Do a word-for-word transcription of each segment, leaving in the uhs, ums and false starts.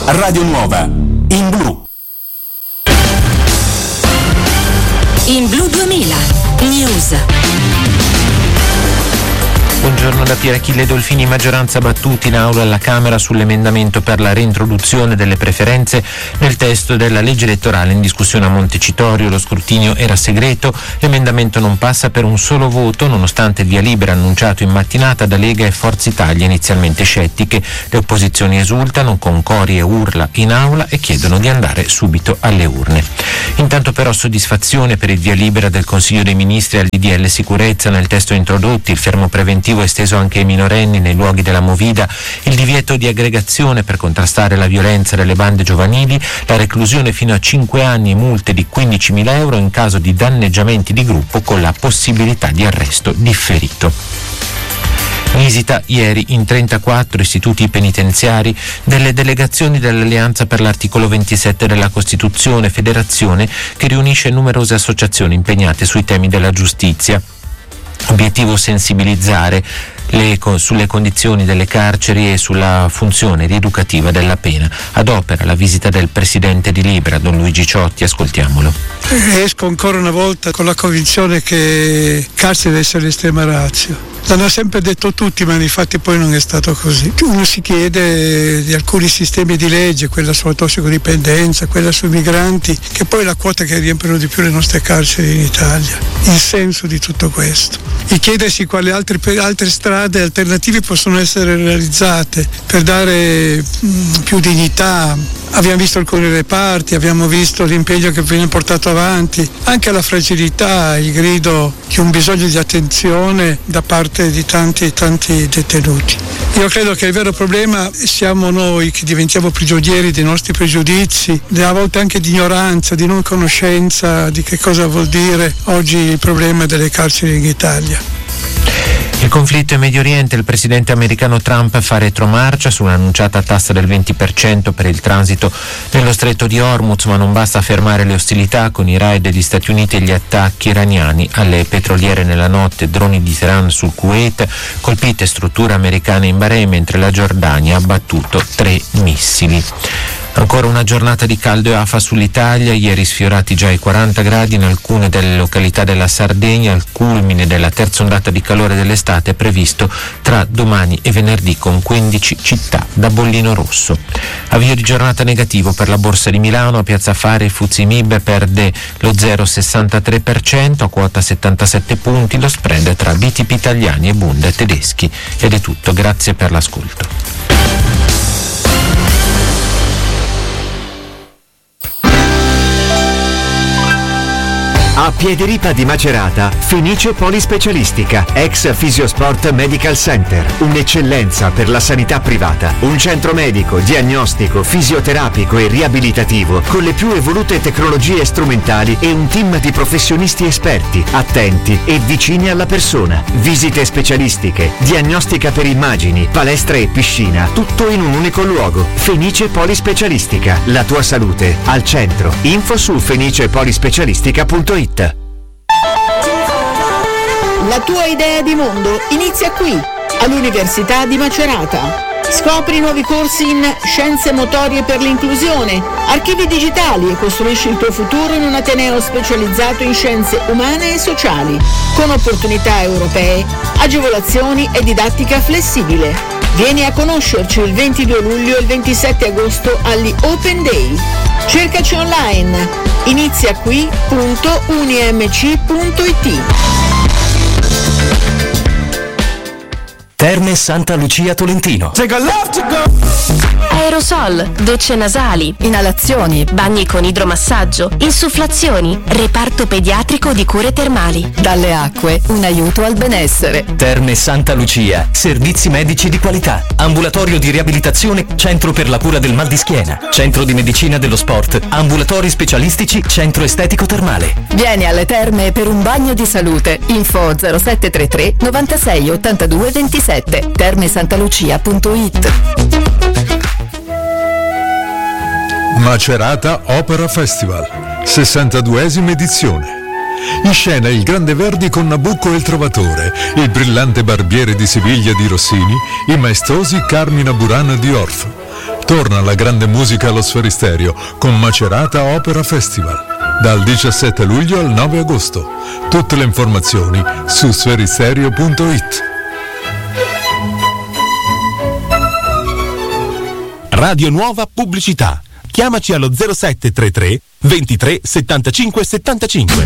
Radio Nuova, in blu. In blu duemila News. Buongiorno da Pier Achille Dolfini. Maggioranza battuti in aula alla Camera sull'emendamento per la reintroduzione delle preferenze nel testo della legge elettorale in discussione a Montecitorio. Lo scrutinio era segreto, l'emendamento non passa per un solo voto nonostante il via libera annunciato in mattinata da Lega e Forza Italia, inizialmente scettiche. Le opposizioni esultano con cori e urla in aula e chiedono di andare subito alle urne. Intanto però soddisfazione per il via libera del Consiglio dei Ministri al D D L sicurezza. Nel testo introdotti il fermo preventivo esteso anche ai minorenni nei luoghi della movida, il divieto di aggregazione per contrastare la violenza delle bande giovanili, la reclusione fino a cinque anni e multe di quindicimila euro in caso di danneggiamenti di gruppo con la possibilità di arresto differito. Visita ieri in trentaquattro istituti penitenziari delle delegazioni dell'Alleanza per l'articolo ventisette della Costituzione, federazione che riunisce numerose associazioni impegnate sui temi della giustizia. Obiettivo sensibilizzare le, sulle condizioni delle carceri e sulla funzione rieducativa della pena. Ad opera la visita del presidente di Libera, Don Luigi Ciotti, ascoltiamolo. Esco ancora una volta con la convinzione che carcere deve essere l'estrema ratio. L'hanno sempre detto tutti, ma infatti poi non è stato così. Uno si chiede di alcuni sistemi di legge, quella sulla tossicodipendenza, quella sui migranti, che poi è la quota che riempiono di più le nostre carceri in Italia. Il senso di tutto questo. E chiedersi quali altre, altre strade alternative possono essere realizzate per dare mh, più dignità. Abbiamo visto alcuni reparti, abbiamo visto l'impegno che viene portato avanti, anche la fragilità, il grido di un bisogno di attenzione da parte di tanti tanti detenuti. Io credo che il vero problema siamo noi che diventiamo prigionieri dei nostri pregiudizi, a volte anche di ignoranza, di non conoscenza di che cosa vuol dire oggi il problema delle carceri in Italia. Il conflitto in Medio Oriente, il presidente americano Trump fa retromarcia su un'annunciata tassa del venti per cento per il transito nello stretto di Hormuz, ma non basta fermare le ostilità con i raid degli Stati Uniti e gli attacchi iraniani alle petroliere nella notte, droni di Teheran sul Kuwait, colpite strutture americane in Bahrain, mentre la Giordania ha abbattuto tre missili. Ancora una giornata di caldo e afa sull'Italia, ieri sfiorati già i quaranta gradi in alcune delle località della Sardegna, al culmine della terza ondata di calore dell'estate previsto tra domani e venerdì con quindici città da bollino rosso. Avvio di giornata negativo per la Borsa di Milano, a Piazza Affari il Fuzzi Mib perde lo zero virgola sessantatré per cento a quota settantasette punti, lo spread tra B T P italiani e Bund tedeschi. Ed è tutto, grazie per l'ascolto. A Piediripa di Macerata, Fenice Polispecialistica, ex Fisiosport Medical Center, un'eccellenza per la sanità privata, un centro medico, diagnostico, fisioterapico e riabilitativo con le più evolute tecnologie strumentali e un team di professionisti esperti, attenti e vicini alla persona. Visite specialistiche, diagnostica per immagini, palestra e piscina, tutto in un unico luogo. Fenice Polispecialistica, la tua salute al centro. Info su fenicepolispecialistica punto it. La tua idea di mondo inizia qui, all'Università di Macerata. Scopri nuovi corsi in Scienze Motorie per l'Inclusione, Archivi Digitali e costruisci il tuo futuro in un ateneo specializzato in scienze umane e sociali, con opportunità europee, agevolazioni e didattica flessibile. Vieni a conoscerci il ventidue luglio e il ventisette agosto agli Open Day. Cercaci online, inizia qui punto unimc punto it. Terme Santa Lucia Tolentino. Aerosol, docce nasali, inalazioni, bagni con idromassaggio, insufflazioni, reparto pediatrico di cure termali. Dalle acque, un aiuto al benessere. Terme Santa Lucia, servizi medici di qualità, ambulatorio di riabilitazione, centro per la cura del mal di schiena, centro di medicina dello sport, ambulatori specialistici, centro estetico termale. Vieni alle terme per un bagno di salute. Info zero sette tre tre novantasei ottantadue ventisette, termesantalucia punto it. Macerata Opera Festival, sessantaduesima edizione. In scena il Grande Verdi con Nabucco e il Trovatore, il brillante Barbiere di Siviglia di Rossini, i maestosi Carmina Burana di Orff. Torna la grande musica allo Sferisterio con Macerata Opera Festival. Dal diciassette luglio al nove agosto. Tutte le informazioni su sferisterio punto it. Radio Nuova Pubblicità. Chiamaci allo zero sette tre tre ventitré settantacinque settantacinque.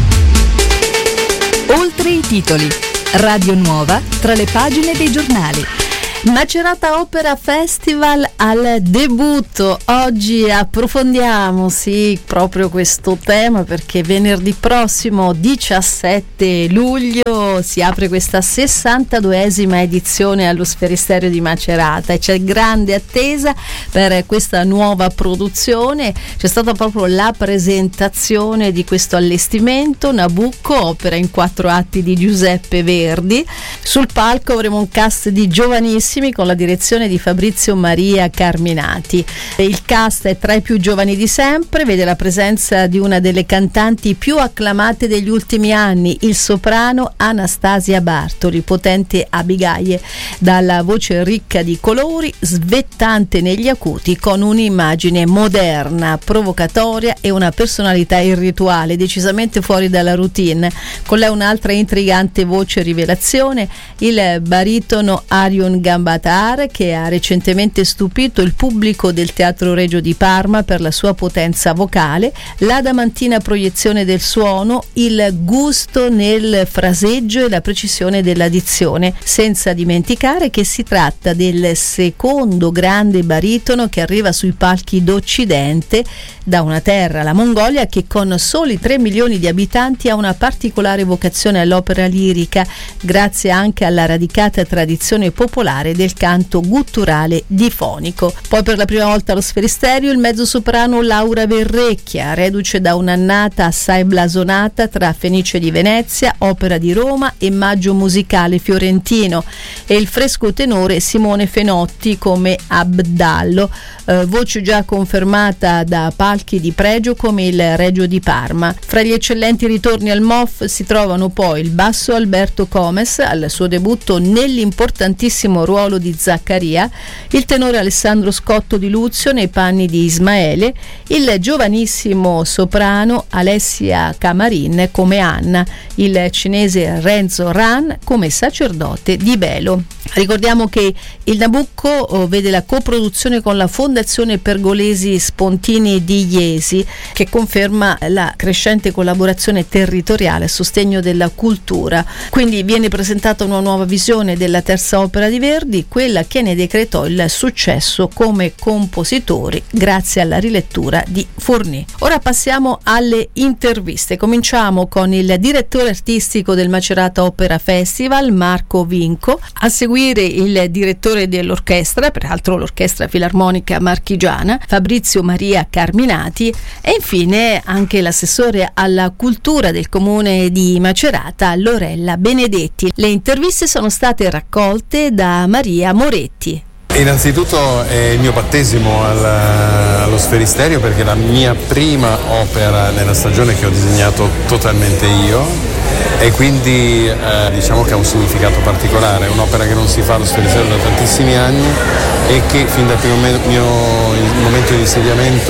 Oltre i titoli. Radio Nuova tra le pagine dei giornali. Macerata Opera Festival al debutto. Oggi approfondiamo sì proprio questo tema, perché venerdì prossimo diciassette luglio si apre questa sessantaduesima edizione allo Sferisterio di Macerata e c'è grande attesa per questa nuova produzione. C'è stata proprio la presentazione di questo allestimento, Nabucco, opera in quattro atti di Giuseppe Verdi. Sul palco avremo un cast di giovanissimi con la direzione di Fabrizio Maria Carminati. Il cast è tra i più giovani di sempre, vede la presenza di una delle cantanti più acclamate degli ultimi anni, il soprano Anastasia Bartoli, potente Abigail, dalla voce ricca di colori, svettante negli acuti, con un'immagine moderna, provocatoria e una personalità irrituale, decisamente fuori dalla routine. Con lei un'altra intrigante voce rivelazione, il baritono Arion Gamba Batar, che ha recentemente stupito il pubblico del Teatro Regio di Parma per la sua potenza vocale, l'adamantina proiezione del suono, il gusto nel fraseggio e la precisione della dizione, senza dimenticare che si tratta del secondo grande baritono che arriva sui palchi d'Occidente da una terra, la Mongolia, che con soli tre milioni di abitanti ha una particolare vocazione all'opera lirica, grazie anche alla radicata tradizione popolare del canto gutturale difonico. Poi per la prima volta allo Sferisterio il mezzosoprano Laura Verrecchia, reduce da un'annata assai blasonata tra Fenice di Venezia, Opera di Roma e Maggio musicale fiorentino, e il fresco tenore Simone Fenotti come Abdallo, eh, voce già confermata da palchi di pregio come il Regio di Parma. Fra gli eccellenti ritorni al M O F si trovano poi il basso Alberto Comes al suo debutto nell'importantissimo ruolo di Zaccaria, il tenore Alessandro Scotto di Luzio nei panni di Ismaele, il giovanissimo soprano Alessia Camarin come Anna, il cinese Renzo Ran come sacerdote di Belo. Ricordiamo che il Nabucco vede la coproduzione con la Fondazione Pergolesi Spontini di Iesi, che conferma la crescente collaborazione territoriale a sostegno della cultura. Quindi viene presentata una nuova visione della terza opera di Verdi, quella che ne decretò il successo come compositori grazie alla rilettura di Fournier. Ora passiamo alle interviste. Cominciamo con il direttore artistico del Macerata Opera Festival, Marco Vinco, a seguire il direttore dell'orchestra, peraltro l'Orchestra Filarmonica Marchigiana, Fabrizio Maria Carminati, e infine anche l'assessore alla cultura del comune di Macerata, Lorella Benedetti. Le interviste sono state raccolte da Maria Moretti. Innanzitutto è il mio battesimo al, allo Sferisterio, perché è la mia prima opera nella stagione che ho disegnato totalmente io, e quindi eh, diciamo che ha un significato particolare. È un'opera che non si fa allo Sferisterio da tantissimi anni e che fin dal primo mio, il momento di insediamento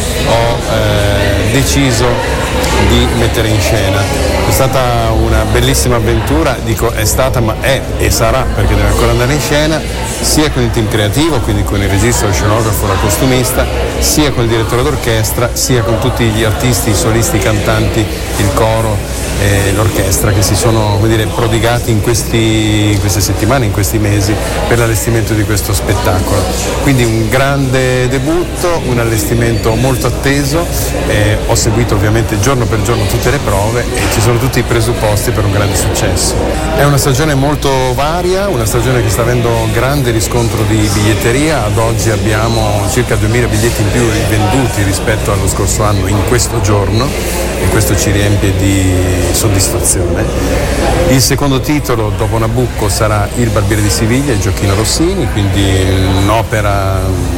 ho eh, deciso di mettere in scena. È stata una bellissima avventura, dico è stata, ma è e sarà, perché deve ancora andare in scena, sia con il team creativo, quindi con il regista, lo scenografo, la costumista, sia con il direttore d'orchestra, sia con tutti gli artisti, i solisti, i cantanti, il coro e l'orchestra che si sono, come dire, prodigati in, questi, in queste settimane, in questi mesi per l'allestimento di questo spettacolo. Quindi un grande debutto, un allestimento molto atteso, eh, ho seguito ovviamente giorno per giorno tutte le prove e ci sono tutti i presupposti per un grande successo. È una stagione molto varia, una stagione che sta avendo grande riscontro di biglietteria. Ad oggi abbiamo circa duemila biglietti in più venduti rispetto allo scorso anno in questo giorno, e questo ci riempie di soddisfazione. Il secondo titolo dopo Nabucco sarà Il Barbiere di Siviglia di Gioacchino Rossini, quindi un'opera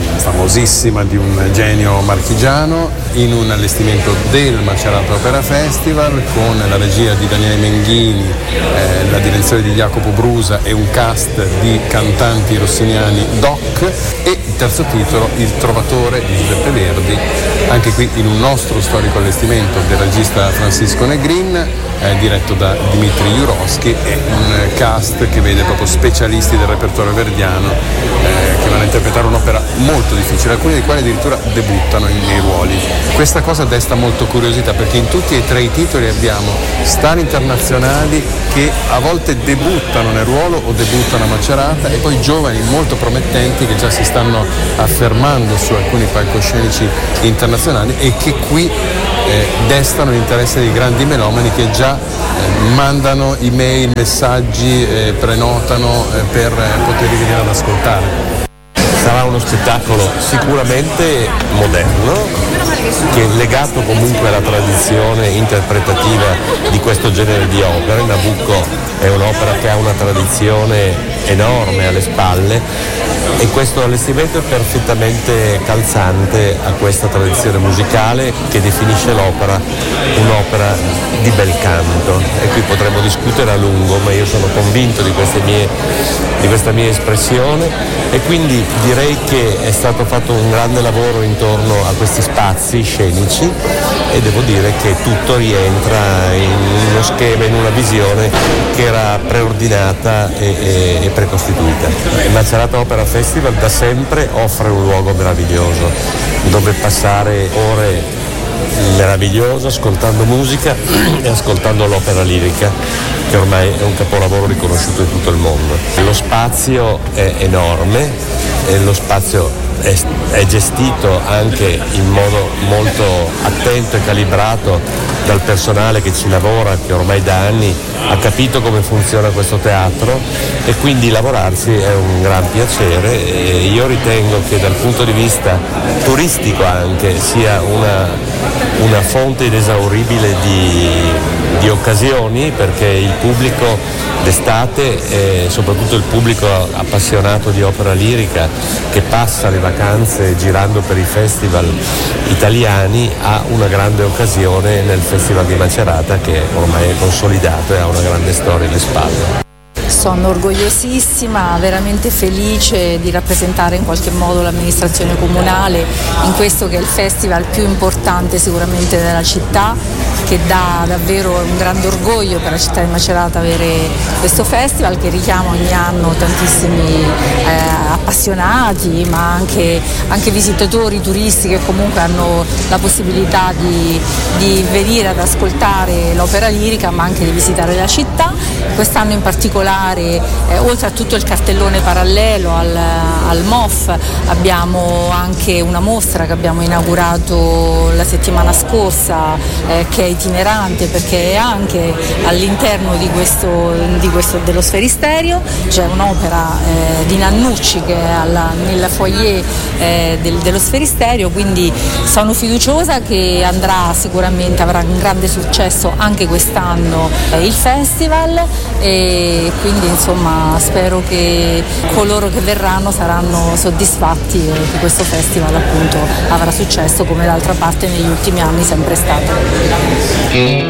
famosissima di un genio marchigiano, in un allestimento del Macerata Opera Festival con la regia di Daniele Menghini, eh, la direzione di Jacopo Brusa e un cast di cantanti rossiniani doc, e il terzo titolo Il Trovatore di Giuseppe Verdi, anche qui in un nostro storico allestimento del regista Francisco Negrin, eh, diretto da Dmitry Jurovsky, e un cast che vede proprio specialisti del repertorio verdiano eh, che vanno a interpretare un'opera molto difficile, alcuni dei quali addirittura debuttano in, nei ruoli. Questa cosa desta molto curiosità, perché in tutti e tre i titoli abbiamo star internazionali che a volte debuttano nel ruolo o debuttano a Macerata, e poi giovani molto promettenti che già si stanno affermando su alcuni palcoscenici internazionali e che qui eh, destano l'interesse dei grandi melomani che già eh, mandano email, messaggi, eh, prenotano eh, per eh, poterli venire ad ascoltare. Sarà uno spettacolo sicuramente moderno, che è legato comunque alla tradizione interpretativa di questo genere di opere. Nabucco è un'opera che ha una tradizione enorme alle spalle, e questo allestimento è perfettamente calzante a questa tradizione musicale che definisce l'opera un'opera di bel canto. E qui potremmo discutere a lungo, ma io sono convinto di queste mie, di questa mia espressione, e quindi direi che è stato fatto un grande lavoro intorno a questi spazi scenici, e devo dire che tutto rientra in uno schema, in una visione che era preordinata e, e, e precostituita. Il Macerata Opera Festival da sempre offre un luogo meraviglioso dove passare ore meravigliose ascoltando musica e ascoltando l'opera lirica, che ormai è un capolavoro riconosciuto in tutto il mondo. Lo spazio è enorme e lo spazio è, è gestito anche in modo molto attento e calibrato dal personale che ci lavora, che ormai da anni ha capito come funziona questo teatro, e quindi lavorarci è un gran piacere. E io ritengo che dal punto di vista turistico anche sia una, una fonte inesauribile di, di occasioni, perché il pubblico d'estate e soprattutto il pubblico appassionato di opera lirica che passa le vacanze girando per i festival italiani ha una grande occasione nel Festival di Macerata, che ormai è consolidato e ha una grande storia alle spalle. Sono orgogliosissima, veramente felice di rappresentare in qualche modo l'amministrazione comunale in questo che è il festival più importante sicuramente della città, che dà davvero un grande orgoglio per la città di Macerata avere questo festival, che richiama ogni anno tantissimi eh, appassionati, ma anche, anche visitatori, turisti che comunque hanno la possibilità di, di venire ad ascoltare l'opera lirica, ma anche di visitare la città. Quest'anno in particolare, eh, oltre a tutto il cartellone parallelo al, al M O F, abbiamo anche una mostra che abbiamo inaugurato la settimana scorsa, eh, che è itinerante, perché è anche all'interno di questo, di questo dello Sferisterio. C'è un'opera eh, di Nannucci che è alla, nel foyer eh, del, dello Sferisterio, quindi sono fiduciosa che andrà sicuramente, avrà un grande successo anche quest'anno eh, il festival, e quindi insomma spero che coloro che verranno saranno soddisfatti e che questo festival appunto avrà successo, come d'altra parte negli ultimi anni è sempre stato.